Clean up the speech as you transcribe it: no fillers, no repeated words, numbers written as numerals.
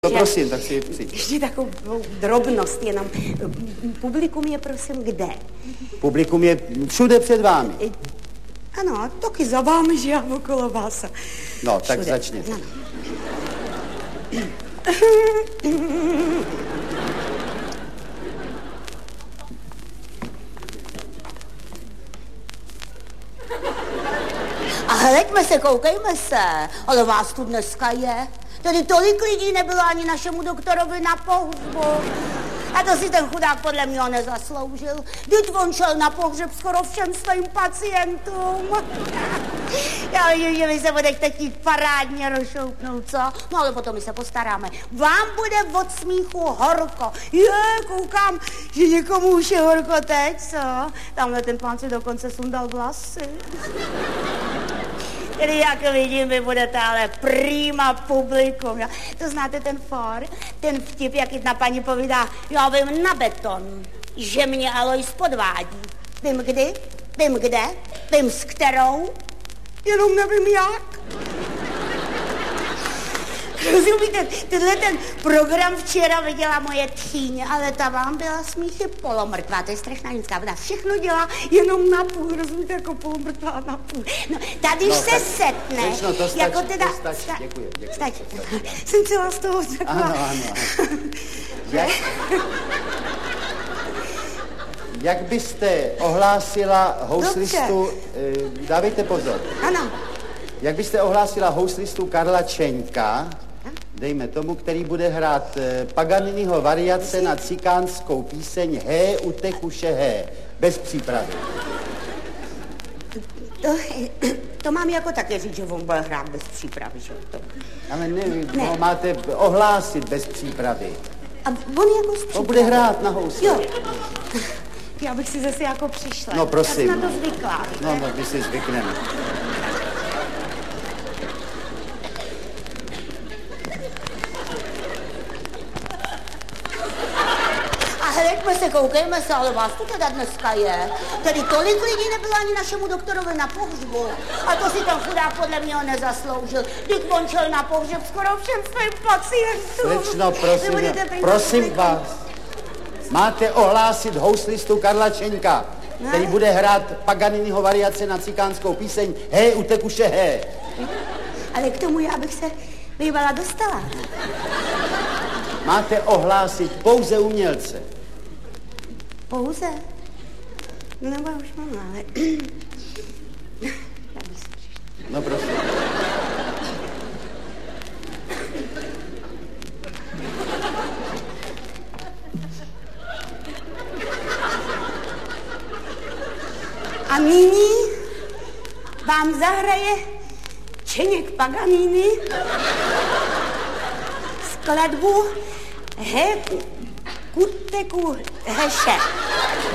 No prosím, tak si přijď. Ještě takovou drobnost jenom. Publikum je prosím kde? Publikum je všude před vámi. Ano, taky za vámi, že já okolo vás. No, tak začněte. Ano. A hleďme se, koukejme se, ale vás tu dneska je. Tady tolik lidí nebylo ani našemu doktorovi na pohřbu. A to si ten chudák podle mě nezasloužil. Vždyť on šel na pohřeb skoro všem svým pacientům. Já vidím, že vy se budete chtít parádně rozšoupnout, co? No ale potom my se postaráme. Vám bude od smíchu horko. Koukám, že někomu už je horko teď, co? Tamhle ten pán si dokonce sundal vlasy. Tedy jak vidím, vy budete ale prima publikum. Jo? To znáte ten for? Ten vtip, jak jedna paní povídá, já vím na beton, že mě Alois podvádí. Vím kdy, vím kde, vím s kterou, jenom nevím jak. Rozumíte, tenhle ten program včera viděla moje tchýně, ale ta vám byla smíchy polomrtvá, to je strašná ženská, ona všechno dělá jenom na půl, rozumíte, jako polomrtvá na půl. No, tady no, se setne, no, to stačí, jako teda... To stačí, děkuji. Stačí. Jsem celá z toho taková... Ano. Jak byste ohlásila houslistu, dávejte pozor. Ano. Jak byste ohlásila houslistu Karla Čeňka, dejme tomu, který bude hrát Paganiniho variace na cikánskou píseň Hé, utekuše hé, bez přípravy. To mám jako také říct, že on bude hrát bez přípravy, že to? Ale ne. No, máte ohlásit bez přípravy. A on jako z přípravy? On bude hrát na housli. Jo. Já bych si zase jako přišla. No prosím. Já jsem na to zvyklá. No, my si zvykneme. Hleďme se, koukejme se, ale vás tu teda dneska je. Tady tolik lidí nebylo ani našemu doktorovi na pohřbu. A to si ten chudák podle mě nezasloužil. Když on šel na pohřeb skoro všem svým pacientům. Slečno, prosím vás. Máte ohlásit houslistu Karla Čeňka, který bude hrát Paganiniho variace na cikánskou píseň Hé, utekuše hé. Ale k tomu já bych se bývala dostala. Máte ohlásit pouze umělce. Pouze? No nebo už mám, ale... No prosím. A nyní vám zahraje Čeněk Paganini skladbu Hé, kuteku heše.